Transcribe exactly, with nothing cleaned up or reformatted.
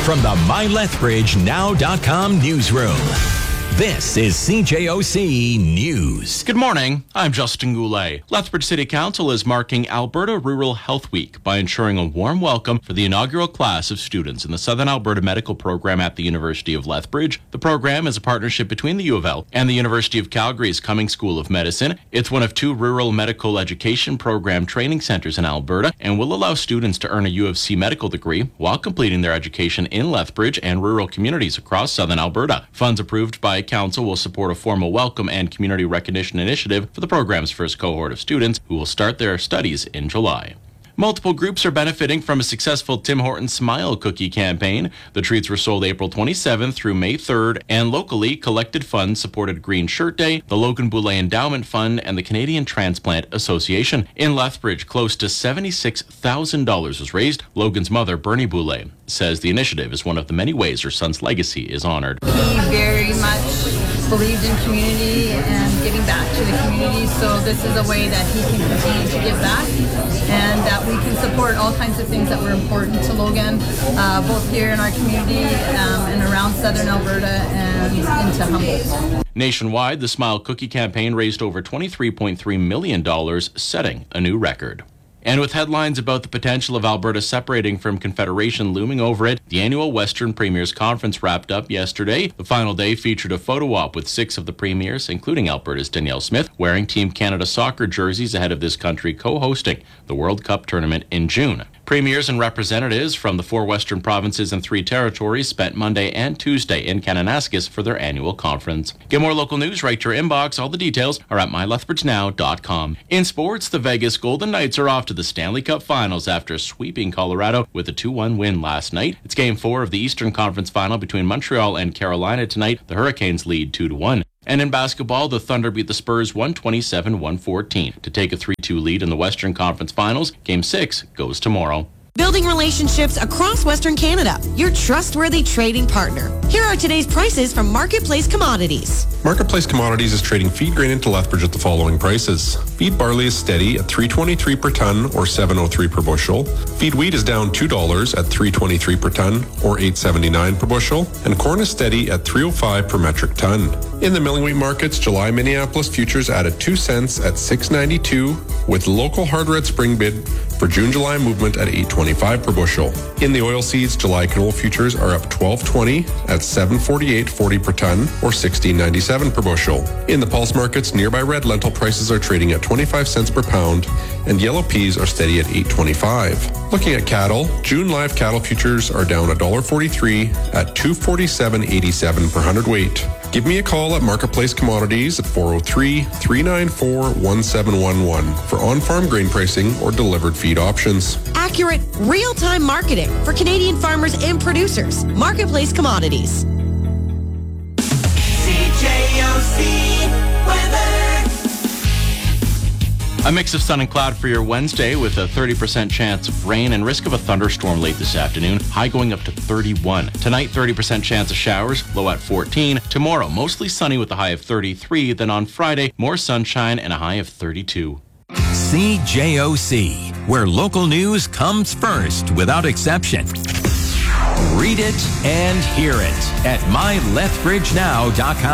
from the my lethbridge now dot com newsroom. This is C J O C News. Good morning. I'm Justin Goulet. Lethbridge City Council is marking Alberta Rural Health Week by ensuring a warm welcome for the inaugural class of students in the Southern Alberta Medical Program at the University of Lethbridge. The program is a partnership between the U of L and the University of Calgary's Cummings School of Medicine. It's one of two rural medical education program training centers in Alberta and will allow students to earn a U of C medical degree while completing their education in Lethbridge and rural communities across Southern Alberta. Funds approved by Council will support a formal welcome and community recognition initiative for the program's first cohort of students who will start their studies in July. Multiple groups are benefiting from a successful Tim Hortons Smile Cookie campaign. The treats were sold April twenty-seventh through May third, and locally collected funds supported Green Shirt Day, the Logan Boulet Endowment Fund, and the Canadian Transplant Association. In Lethbridge, close to seventy-six thousand dollars was raised. Logan's mother, Bernie Boulet, says the initiative is one of the many ways her son's legacy is honored. He very much believed in community and giving back to the community, so this is a way that he can continue to give back and that we can support all kinds of things that were important to Logan, uh, both here in our community um, and around Southern Alberta and into Humboldt. Nationwide, the Smile Cookie campaign raised over twenty-three point three million dollars, setting a new record. And with headlines about the potential of Alberta separating from Confederation looming over it, the annual Western Premiers Conference wrapped up yesterday. The final day featured a photo op with six of the premiers, including Alberta's Danielle Smith, wearing Team Canada soccer jerseys ahead of this country co-hosting the World Cup tournament in June. Premiers and representatives from the four Western provinces and three territories spent Monday and Tuesday in Kananaskis for their annual conference. Get more local news right to your inbox. All the details are at my lethbridge now dot com. In sports, the Vegas Golden Knights are off to the Stanley Cup Finals after sweeping Colorado with a two one win last night. It's Game four of the Eastern Conference Final between Montreal and Carolina tonight. The Hurricanes lead two to one. And in basketball, the Thunder beat the Spurs one twenty-seven to one fourteen to take a three two lead in the Western Conference Finals. Game six goes tomorrow. Building relationships across Western Canada, your trustworthy trading partner. Here are today's prices from Marketplace Commodities. Marketplace Commodities is trading feed grain into Lethbridge at the following prices. Feed barley is steady at three twenty-three per ton or seven oh three per bushel. Feed wheat is down two dollars at three twenty-three per ton or eight seventy-nine per bushel. And corn is steady at three oh five per metric ton. In the milling wheat markets, July Minneapolis futures added two cents at six ninety-two, with local hard red spring bid for June-July movement at eight twenty-five per bushel. In the oilseeds, July canola futures are up twelve twenty at seven forty-eight forty per ton or sixteen ninety-seven per bushel. In the pulse markets, nearby red lentil prices are trading at twenty-five cents per pound, and yellow peas are steady at eight twenty-five. Looking at cattle, June live cattle futures are down one dollar forty-three at two forty-seven eighty-seven per hundredweight. Give me a call at Marketplace Commodities at four oh three, three nine four, one seven one one for on-farm grain pricing or delivered feed options. Accurate, real-time marketing for Canadian farmers and producers. Marketplace Commodities. C J O C weather. A mix of sun and cloud for your Wednesday with a thirty percent chance of rain and risk of a thunderstorm late this afternoon, high going up to thirty-one. Tonight, thirty percent chance of showers, low at fourteen. Tomorrow, mostly sunny with a high of thirty-three. Then on Friday, more sunshine and a high of thirty-two. C J O C, where local news comes first without exception. Read it and hear it at my lethbridge now dot com.